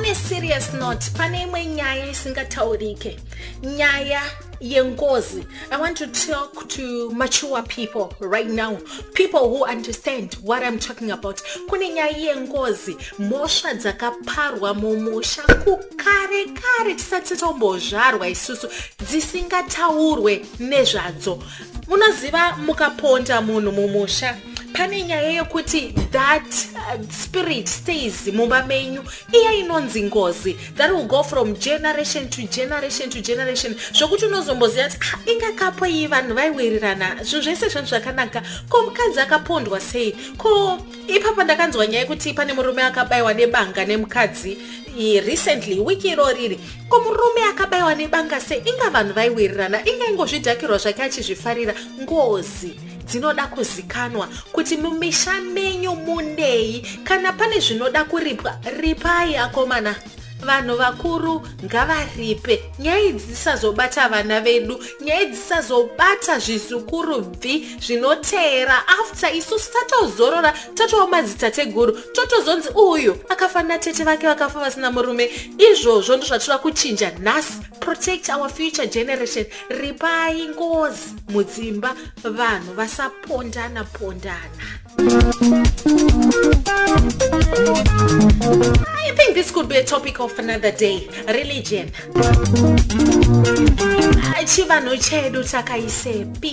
a serious note, pane imwe nyaya isingataurike, nyaya yengozi. I want to talk to mature people right now, people who understand what I'm talking about. Kune nyaya yengozi, mhosva dzakaparwa mumusha kare tisati tombozvarwa isusu, dzisingataurwe nezvadzo. Munoziva mukaponda munhu mumusha, pane nyaya yokuti that spirit stays mumba menyu, iya inonzi ngozi, that will go from generation to generation to generation. Zvokuti unozomboziva kuti ingakapo iyi vanhu vaiwirirana, zvinhu zvese zvinhu zvakanaka, ko mukadzi akapondwa sei? Ko ipapa ndakanzwa nyaya yekuti pane murume akabayiwa nebanga nemukadzi recently, wiki iroriri, ko murume akabayiwa nebanga sei? Inga vanhu vaiwirirana, inga ingozvidhakirwa zvake achizvifarira. Ngozi dzinoda kuzikanwa kuti mumisha menyu munei. Kana pane zvinoda kuripwa, ripai akomana. Vanhu vakuru ngavaripe. Nyaya idzi dzisazobata vana vedu, nyaya idzi dzisazobata zvizukuru bvi zvinoteera. After isusu tatozorora, tatowa madzitateguru, totozonzi uyu akafanira tete vake vakafa vasina murume. Izvozvo ndizvo zvatinoda kuchinja nhasi. Protect our future generation. Ripai ngozi mudzimba, vanhu vasapondana pondana. I think this could be a topic of another day. Religion. Chivanhu chedu takaisepi.